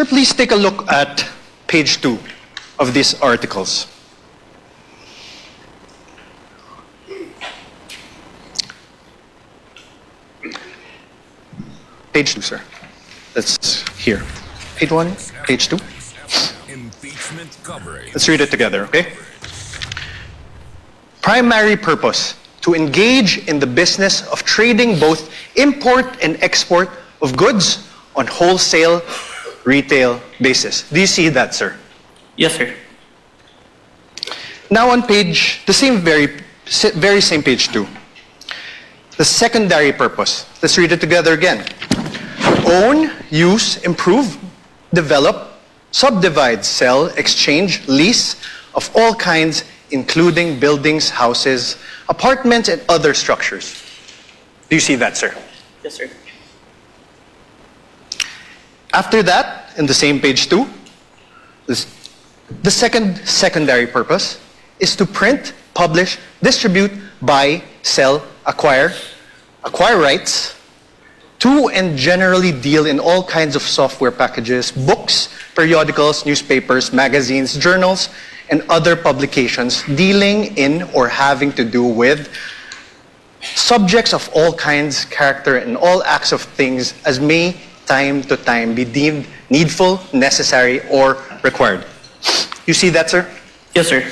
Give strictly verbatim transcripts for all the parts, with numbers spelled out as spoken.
Sir, please take a look at page two of these articles. Page two, sir. That's here. Page one, page two. Impeachment coverage. Let's read it together, okay? Primary purpose, to engage in the business of trading both import and export of goods on wholesale retail basis. Do you see that, sir? Yes, sir. Now on page, the same very, very same page two. The secondary purpose. Let's read it together again. Own, use, improve, develop, subdivide, sell, exchange, lease of all kinds, including buildings, houses, apartments, and other structures. Do you see that, sir? Yes, sir. After that, in the same page two, this, the second secondary purpose is to print, publish, distribute, buy, sell, acquire, acquire rights, to and generally deal in all kinds of software packages, books, periodicals, newspapers, magazines, journals, and other publications dealing in or having to do with subjects of all kinds, character, and all acts of things as may time to time be deemed needful, necessary, or required. You see that, sir? Yes, sir.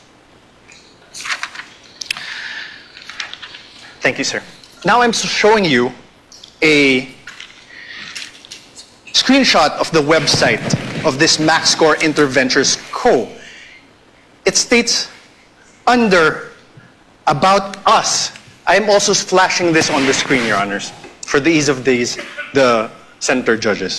Thank you, sir. Now I'm showing you a screenshot of the website of this MaxScore Interventures Co. It states under About Us. I'm also flashing this on the screen, Your Honors, for the ease of these, the senator judges.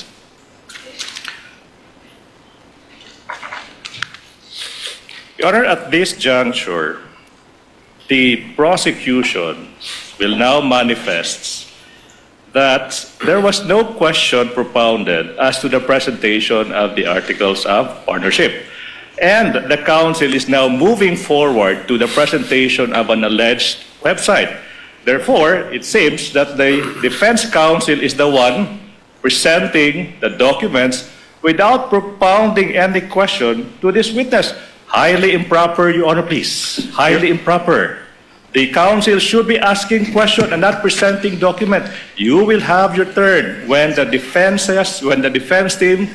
Your Honor, at this juncture, the prosecution will now manifest that there was no question propounded as to the presentation of the Articles of Partnership. And the counsel is now moving forward to the presentation of an alleged website. Therefore, it seems that the defense counsel is the one presenting the documents without propounding any question to this witness. Highly improper, Your Honor, please. Highly improper. The counsel should be asking questions and not presenting document. You will have your turn when the defense, when the defense team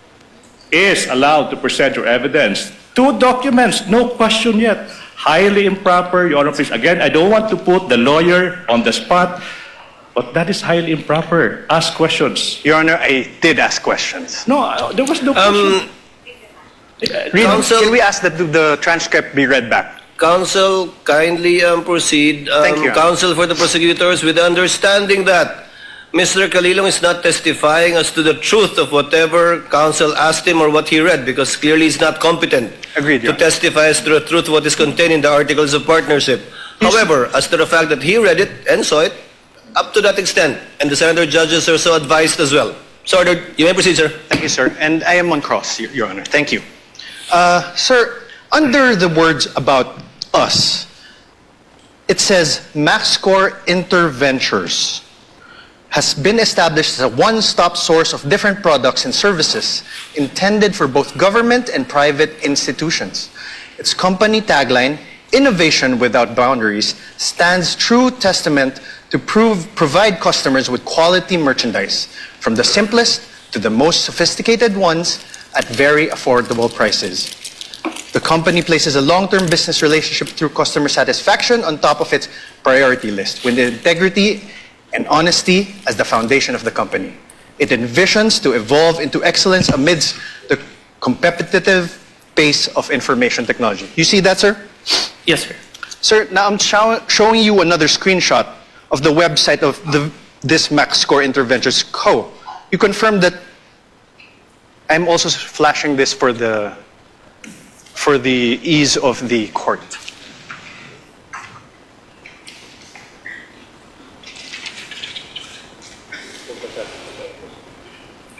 is allowed to present your evidence. Two documents, no question yet. Highly improper, Your Honor, please. Again, I don't want to put the lawyer on the spot, but that is highly improper. Ask questions. Your Honor, I did ask questions. No, uh, there was no question. Um, Read, Counsel- can we ask that the transcript be read back? Counsel, kindly um, proceed. Um, Thank you. Counsel for the prosecutors, with the understanding that Mister Calilong is not testifying as to the truth of whatever counsel asked him or what he read, because clearly he's not competent Agreed, Your to Honor. testify as to the truth of what is contained in the Articles of Partnership. Yes. However, as to the fact that he read it and saw it, up to that extent, and the senator judges are so advised as well. So ordered. You may proceed, sir. Thank you, sir. And I am on cross, Your Your Honor. Thank you. Uh, sir, under the words About Us, it says MaxScore Interventures has been established as a one-stop source of different products and services intended for both government and private institutions. Its company tagline, Innovation Without Boundaries, stands true testament to prove, provide customers with quality merchandise, from the simplest to the most sophisticated ones at very affordable prices. The company places a long-term business relationship through customer satisfaction on top of its priority list, with integrity and honesty as the foundation of the company. It envisions to evolve into excellence amidst the competitive pace of information technology. You see that, sir? Yes, sir. Sir, now I'm show showing you another screenshot of the website of the, this MaxScore Interventures Co. You confirm that I'm also flashing this for the, for the ease of the court.